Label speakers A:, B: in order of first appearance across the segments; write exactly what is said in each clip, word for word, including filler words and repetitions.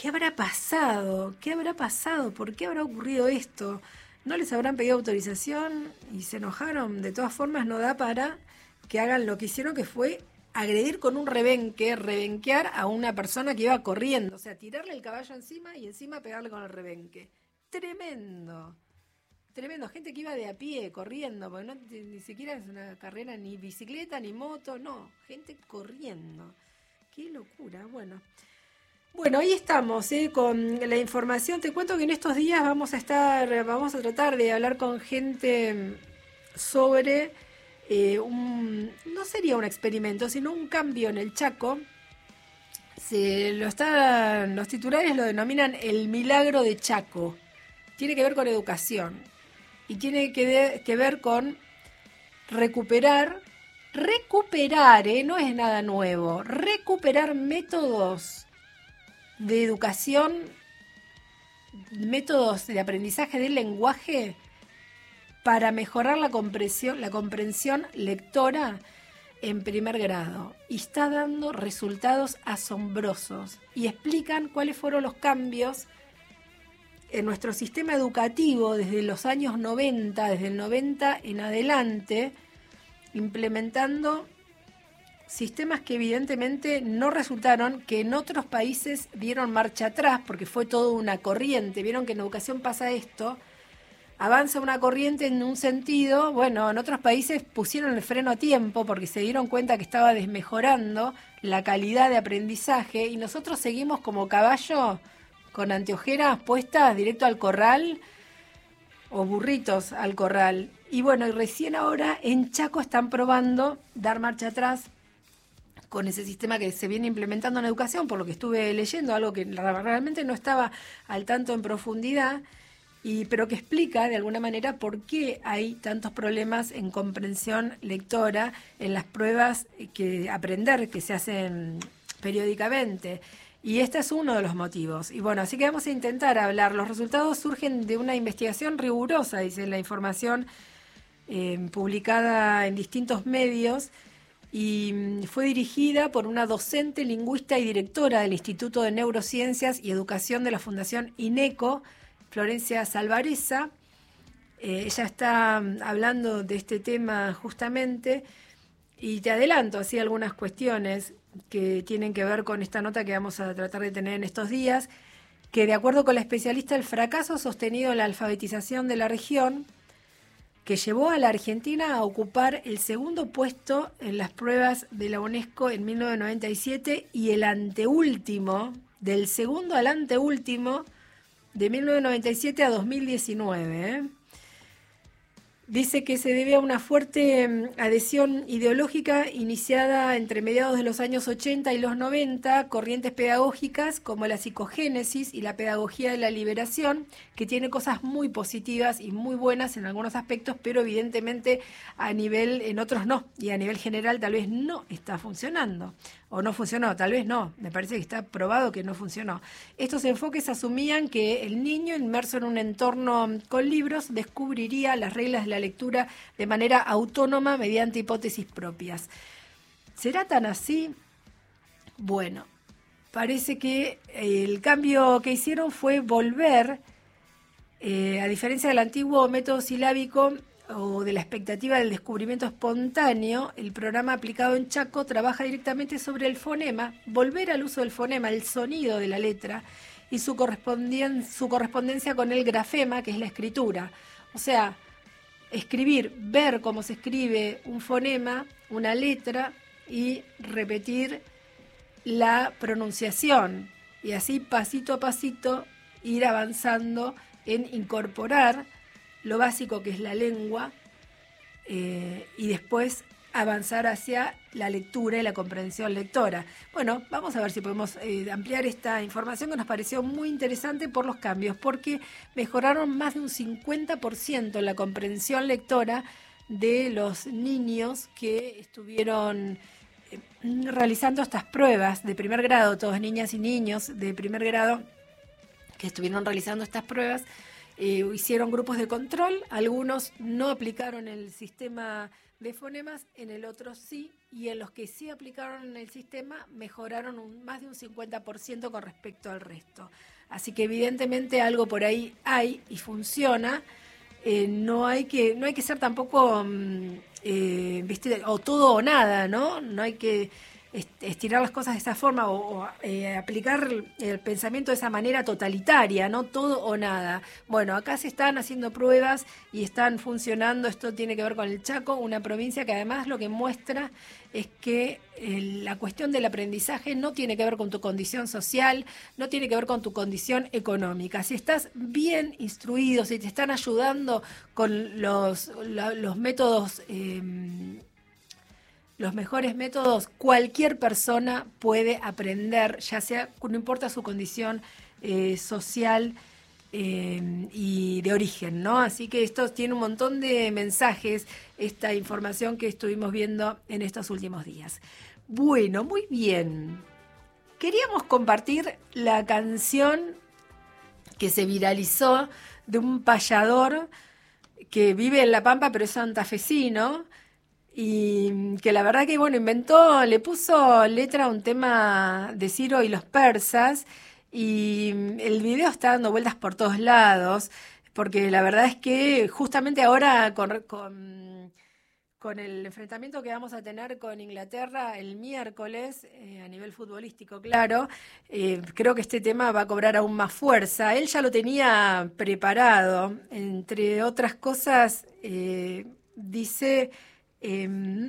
A: ¿qué habrá pasado? ¿Qué habrá pasado? ¿Por qué habrá ocurrido esto? ¿No les habrán pedido autorización y se enojaron? De todas formas, no da para que hagan lo que hicieron, que fue agredir con un rebenque, rebenquear a una persona que iba corriendo. O sea, tirarle el caballo encima y encima pegarle con el rebenque. Tremendo. Tremendo. Gente que iba de a pie, corriendo, porque no, ni siquiera es una carrera ni bicicleta ni moto, no. Gente corriendo. Qué locura. Bueno. Bueno, ahí estamos, ¿eh? Con la información. Te cuento que en estos días vamos a estar, vamos a tratar de hablar con gente sobre eh, un, no sería un experimento, sino un cambio en el Chaco. Se lo está, los titulares lo denominan el milagro de Chaco. Tiene que ver con educación y tiene que, de, que ver con recuperar, recuperar, ¿eh? No es nada nuevo, recuperar métodos de educación, métodos de aprendizaje del lenguaje para mejorar la comprensión, la comprensión lectora en primer grado. Y está dando resultados asombrosos y explican cuáles fueron los cambios en nuestro sistema educativo desde los años noventa, desde el noventa en adelante, implementando sistemas que evidentemente no resultaron, que en otros países dieron marcha atrás, porque fue toda una corriente. Vieron que en educación pasa esto, avanza una corriente en un sentido, bueno, en otros países pusieron el freno a tiempo porque se dieron cuenta que estaba desmejorando la calidad de aprendizaje y nosotros seguimos como caballo con anteojeras puestas directo al corral o burritos al corral. Y bueno, y recién ahora en Chaco están probando dar marcha atrás con ese sistema que se viene implementando en educación, por lo que estuve leyendo, algo que realmente no estaba al tanto en profundidad, y pero que explica de alguna manera por qué hay tantos problemas en comprensión lectora en las pruebas que aprender que se hacen periódicamente. Y este es uno de los motivos. Y bueno, así que vamos a intentar hablar. Los resultados surgen de una investigación rigurosa, dice la información eh, publicada en distintos medios, y fue dirigida por una docente, lingüista y directora del Instituto de Neurociencias y Educación de la Fundación INECO, Florencia Salvareza. Eh, ella está hablando de este tema justamente, y te adelanto así algunas cuestiones que tienen que ver con esta nota que vamos a tratar de tener en estos días, que de acuerdo con la especialista, el fracaso sostenido en la alfabetización de la región, que llevó a la Argentina a ocupar el segundo puesto en las pruebas de la UNESCO en mil novecientos noventa y siete y el anteúltimo, del segundo al anteúltimo, de mil novecientos noventa y siete a dos mil diecinueve. ¿eh? Dice que se debe a una fuerte adhesión ideológica iniciada entre mediados de los años ochenta y los noventa, corrientes pedagógicas como la psicogénesis y la pedagogía de la liberación, que tiene cosas muy positivas y muy buenas en algunos aspectos, pero evidentemente a nivel, en otros no, y a nivel general tal vez no está funcionando, o no funcionó, tal vez no, me parece que está probado que no funcionó. Estos enfoques asumían que el niño inmerso en un entorno con libros descubriría las reglas de la lectura de manera autónoma mediante hipótesis propias. ¿Será tan así? Bueno, parece que el cambio que hicieron fue volver, eh, a diferencia del antiguo método silábico o de la expectativa del descubrimiento espontáneo, el programa aplicado en Chaco trabaja directamente sobre el fonema, volver al uso del fonema, el sonido de la letra, y su, correspondien- su correspondencia con el grafema, que es la escritura. O sea, escribir, ver cómo se escribe un fonema, una letra, y repetir la pronunciación. Y así, pasito a pasito, ir avanzando en incorporar lo básico que es la lengua, eh, y después avanzar hacia la lectura y la comprensión lectora. Bueno, vamos a ver si podemos eh, ampliar esta información que nos pareció muy interesante por los cambios, porque mejoraron más de un cincuenta por ciento la comprensión lectora de los niños que estuvieron eh, realizando estas pruebas de primer grado, todos niñas y niños de primer grado que estuvieron realizando estas pruebas. Eh, hicieron grupos de control, algunos no aplicaron el sistema de fonemas, en el otro sí, y en los que sí aplicaron el sistema mejoraron un, más de un cincuenta por ciento con respecto al resto. Así que evidentemente algo por ahí hay y funciona. Eh, no hay que no hay que ser tampoco um, eh, ¿viste? O todo o nada, ¿no? No hay que estirar las cosas de esa forma o, o eh, aplicar el pensamiento de esa manera totalitaria, ¿no? Todo o nada. Bueno, acá se están haciendo pruebas y están funcionando. Esto tiene que ver con el Chaco, una provincia que además lo que muestra es que eh, la cuestión del aprendizaje no tiene que ver con tu condición social, no tiene que ver con tu condición económica. Si estás bien instruido, si te están ayudando con los, la, los métodos... Eh, los mejores métodos, cualquier persona puede aprender, ya sea, no importa su condición eh, social eh, y de origen, ¿no? Así que esto tiene un montón de mensajes, esta información que estuvimos viendo en estos últimos días. Bueno, muy bien. Queríamos compartir la canción que se viralizó de un payador que vive en La Pampa, pero es santafesino, y que la verdad que, bueno, inventó, le puso letra a un tema de Ciro y los persas, y el video está dando vueltas por todos lados, porque la verdad es que justamente ahora con, con, con el enfrentamiento que vamos a tener con Inglaterra el miércoles, eh, a nivel futbolístico, claro, eh, creo que este tema va a cobrar aún más fuerza. Él ya lo tenía preparado, entre otras cosas, eh, dice... Eh,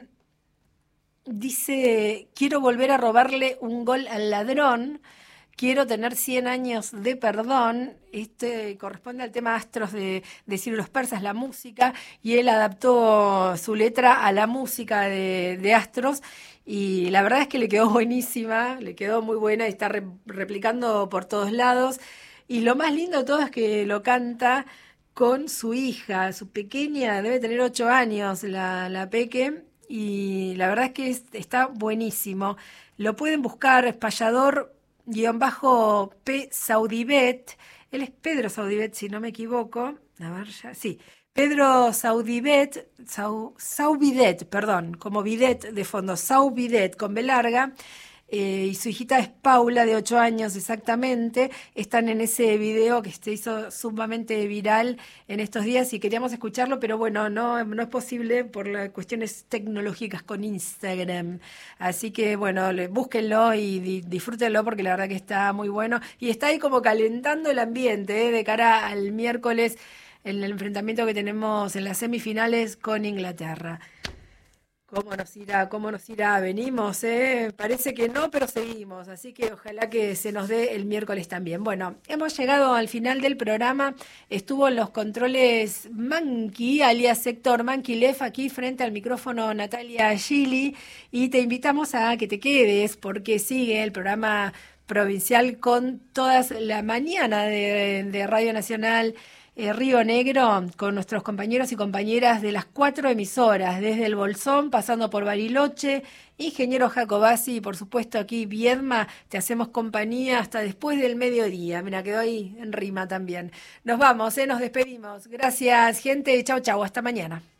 A: dice, quiero volver a robarle un gol al ladrón, quiero tener cien años de perdón. Este corresponde al tema Astros de, de Ciro y los persas, la música, y él adaptó su letra a la música de, de Astros, y la verdad es que le quedó buenísima, le quedó muy buena y está re, replicando por todos lados. Y lo más lindo de todo es que lo canta con su hija, su pequeña, debe tener ocho años, la, la Peque, y la verdad es que es, está buenísimo. Lo pueden buscar, es payador guión bajo P. Saudibet, él es Pedro Saudibet, si no me equivoco, a ver ya, sí, Pedro Saudibet, Sau, Saubidet, perdón, como bidet de fondo, Saubidet, con B larga. Eh, y su hijita es Paula, de ocho años exactamente. Están en ese video que se hizo sumamente viral en estos días y queríamos escucharlo, pero bueno, no, no es posible por las cuestiones tecnológicas con Instagram. Así que bueno, le, búsquenlo y di, disfrútenlo porque la verdad que está muy bueno. Y está ahí como calentando el ambiente, eh, de cara al miércoles en el enfrentamiento que tenemos en las semifinales con Inglaterra. ¿Cómo nos irá? ¿Cómo nos irá? Venimos, ¿eh? Parece que no, pero seguimos. Así que ojalá que se nos dé el miércoles también. Bueno, hemos llegado al final del programa. Estuvo en los controles Manqui, alias Héctor Manquilef, aquí frente al micrófono Natalia Gili. Y te invitamos a que te quedes porque sigue el programa provincial con todas la mañana de, de Radio Nacional Eh, Río Negro, con nuestros compañeros y compañeras de las cuatro emisoras, desde el Bolsón, pasando por Bariloche, Ingeniero Jacobasi y por supuesto aquí Viedma. Te hacemos compañía hasta después del mediodía. Mira, quedó ahí en rima también. Nos vamos, ¿eh? Nos despedimos. Gracias, gente. Chau, chau. Hasta mañana.